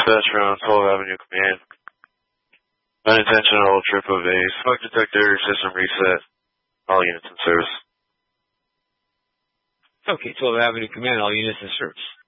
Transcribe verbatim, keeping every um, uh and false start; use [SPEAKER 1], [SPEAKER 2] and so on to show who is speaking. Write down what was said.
[SPEAKER 1] dispatch from twelve Avenue Command. Unintentional trip of a smoke detector, system reset, all units in service.
[SPEAKER 2] Okay, twelve Avenue Command, all units in service.